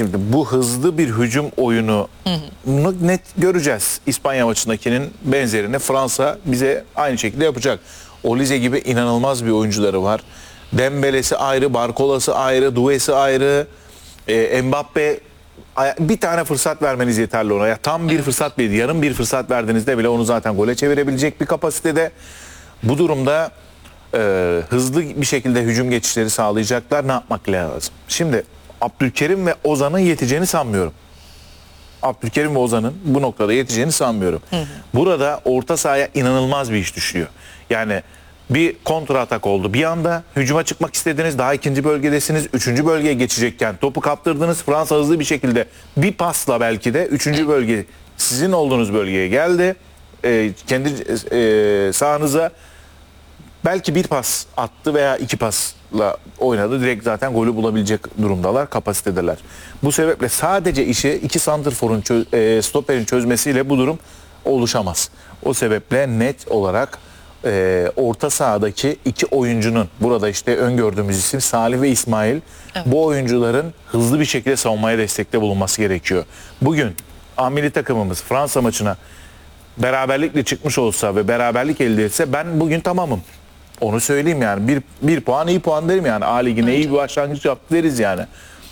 Şimdi bu hızlı bir hücum oyunu net göreceğiz. İspanya maçındakinin benzerini Fransa bize aynı şekilde yapacak. Olise gibi inanılmaz bir oyuncuları var. Dembele'si ayrı, Barkola'sı ayrı, Doué'si ayrı, Mbappe, bir tane fırsat vermeniz yeterli ona. Ya tam bir fırsat değil, yarım bir fırsat verdiğinizde bile onu zaten gole çevirebilecek bir kapasitede. Bu durumda hızlı bir şekilde hücum geçişleri sağlayacaklar. Ne yapmak lazım? Şimdi Abdülkerim ve Ozan'ın yeteceğini sanmıyorum. Abdülkerim ve Ozan'ın bu noktada yeteceğini sanmıyorum. Burada orta sahaya inanılmaz bir iş düşüyor. Yani bir kontra atak oldu. Bir anda hücuma çıkmak istediniz. Daha ikinci bölgedesiniz. Üçüncü bölgeye geçecekken topu kaptırdınız. Fransa hızlı bir şekilde bir pasla belki de üçüncü bölge sizin olduğunuz bölgeye geldi. Kendi sahanıza belki bir pas attı veya iki pasla oynadı. Direkt zaten golü bulabilecek durumdalar, kapasitedeler. Bu sebeple sadece işi iki santrforun stoperin çözmesiyle bu durum oluşamaz. O sebeple net olarak orta sahadaki iki oyuncunun, burada işte öngördüğümüz isim Salih ve İsmail, bu oyuncuların hızlı bir şekilde savunmaya destekte bulunması gerekiyor. Bugün milli takımımız Fransa maçına beraberlikle çıkmış olsa ve beraberlik elde etse ben bugün tamamım. Onu söyleyeyim yani. Bir puan iyi puan derim yani. A Ligi'ne iyi bir başlangıç yaptı deriz yani.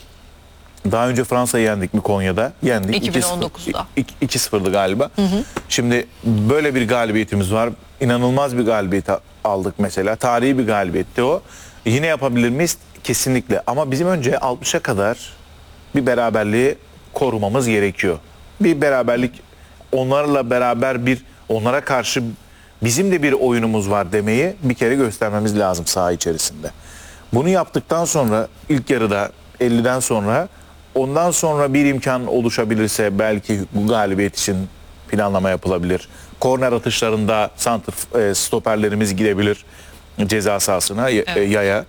Daha önce Fransa'yı yendik mi Konya'da? Yendik. 2019'da. 2-0'dı galiba. Şimdi böyle bir galibiyetimiz var. İnanılmaz bir galibiyet aldık mesela. Tarihi bir galibiyetti o. Yine yapabilir miyiz? Kesinlikle. Ama bizim önce 60'a kadar bir beraberliği korumamız gerekiyor. Bir beraberlik, onlarla beraber onlara karşı bizim de bir oyunumuz var demeyi bir kere göstermemiz lazım saha içerisinde. Bunu yaptıktan sonra ilk yarıda 50'den sonra ondan sonra bir imkan oluşabilirse belki bu galibiyet için planlama yapılabilir. Korner atışlarında stoperlerimiz gidebilir ceza sahasına yaya.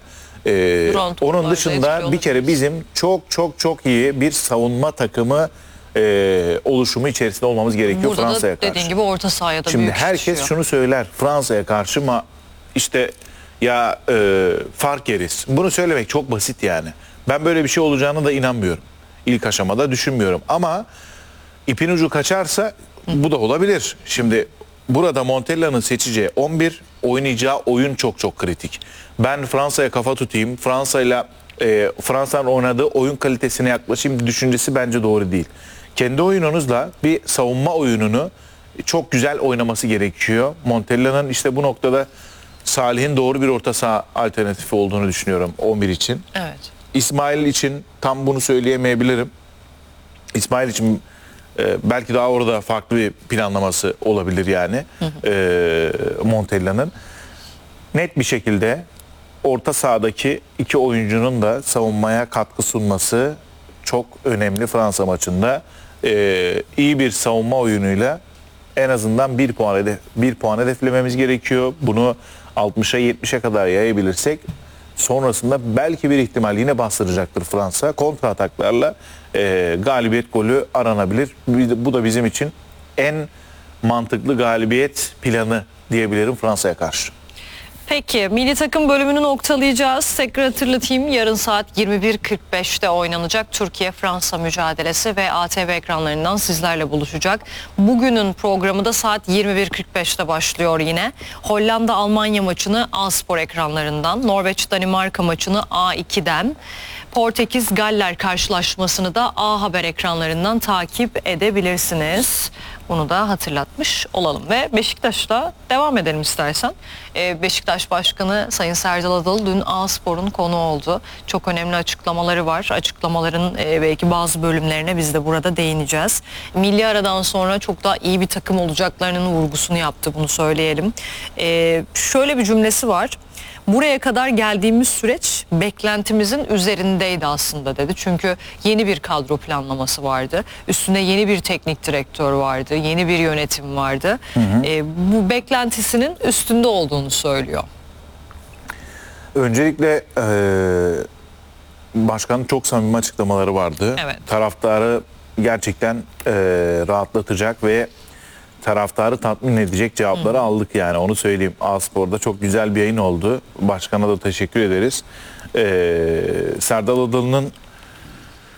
Onun dışında bir kere bizim çok iyi bir savunma takımı oluşumu içerisinde olmamız gerekiyor Fransa'ya karşı. Dediğin gibi orta sahaya da şimdi büyük herkes düşüyor. şunu söyler Fransa'ya karşı işte fark yeriz. Bunu söylemek çok basit yani. Ben böyle bir şey olacağını da inanmıyorum. İlk aşamada düşünmüyorum ama ipin ucu kaçarsa bu da olabilir. Şimdi burada Montella'nın seçeceği 11, oynayacağı oyun çok kritik. Ben Fransa'ya kafa tutayım, Fransa'nın oynadığı oyun kalitesine yaklaşayım düşüncesi bence doğru değil. Kendi oyununuzla bir savunma oyununu çok güzel oynaması gerekiyor. Montella'nın işte bu noktada Salih'in doğru bir orta saha alternatifi olduğunu düşünüyorum 11 için. Evet. İsmail için tam bunu söyleyemeyebilirim. İsmail için belki daha orada farklı bir planlaması olabilir yani Montella'nın. Net bir şekilde orta sahadaki iki oyuncunun da savunmaya katkı sunması çok önemli Fransa maçında. İyi bir savunma oyunuyla en azından bir puan hedeflememiz gerekiyor. Bunu 60'a 70'e kadar yayabilirsek sonrasında belki bir ihtimal yine bastıracaktır Fransa. Kontra ataklarla galibiyet golü aranabilir. Bu da bizim için en mantıklı galibiyet planı diyebilirim Fransa'ya karşı. Peki milli takım bölümünü noktalayacağız. Tekrar hatırlatayım, yarın saat 21.45'te oynanacak Türkiye-Fransa mücadelesi ve ATV ekranlarından sizlerle buluşacak. Bugünün programı da saat 21.45'te başlıyor yine. Hollanda-Almanya maçını A-Spor ekranlarından, Norveç-Danimarka maçını A2'den, Portekiz-Galler karşılaşmasını da A Haber ekranlarından takip edebilirsiniz. Bunu da hatırlatmış olalım ve Beşiktaş'ta devam edelim istersen. Beşiktaş Başkanı Sayın Serdal Adalı dün A-Spor'un konuğu oldu. Çok önemli açıklamaları var. Açıklamaların belki bazı bölümlerine biz de burada değineceğiz. Milli aradan sonra çok daha iyi bir takım olacaklarının vurgusunu yaptı, bunu söyleyelim. Şöyle bir cümlesi var. Buraya kadar geldiğimiz süreç beklentimizin üzerindeydi aslında dedi. Çünkü yeni bir kadro planlaması vardı. Üstüne yeni bir teknik direktör vardı. Yeni bir yönetim vardı. Bu beklentisinin üstünde olduğunu söylüyor. Öncelikle başkanın çok samimi açıklamaları vardı. Evet. Taraftarı gerçekten rahatlatacak ve taraftarı tatmin edecek cevapları aldık yani, onu söyleyeyim. A-Spor'da çok güzel bir yayın oldu. Başkana da teşekkür ederiz. Serdal Adalı'nın